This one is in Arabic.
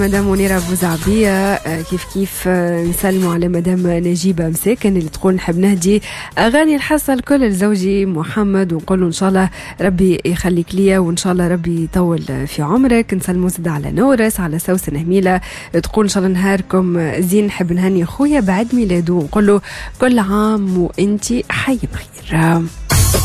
مدام منيرة أبو زعبية كيف نسلموا على مدام نجيبة مساكن اللي تقول نحب نهدي أغاني الحصة الكل لزوجي محمد ونقول له إن شاء الله ربي يخليك ليا وإن شاء الله ربي يطول في عمرك. نسلموا زد على نورس على سوسن هميلة تقول إن شاء الله نهاركم زين. نحب نهني أخويا بعد ميلاده ونقول له كل عام وإنتي حي بخير.